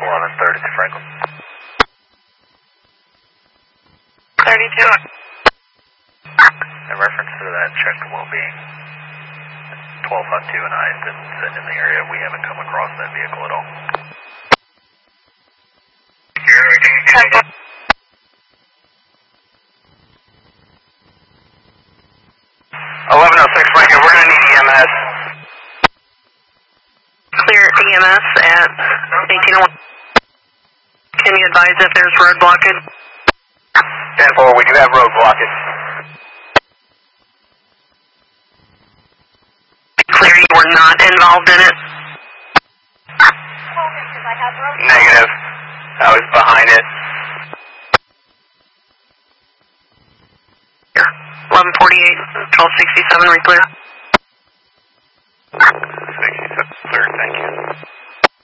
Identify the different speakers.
Speaker 1: 1130 to Franklin.
Speaker 2: 32.
Speaker 1: In reference to that check well-being, 12 Hut 2 and I have been sitting in the area. We haven't come across that vehicle at all.
Speaker 3: 1106 Franklin, we're going to need EMS.
Speaker 2: Clear EMS at 1801. Can you advise if there's road blockage?
Speaker 3: 10-4, we do have road blockage.
Speaker 2: Clear, you were not involved in it?
Speaker 3: Negative. I was behind it.
Speaker 2: 1148, 1267, re-clear.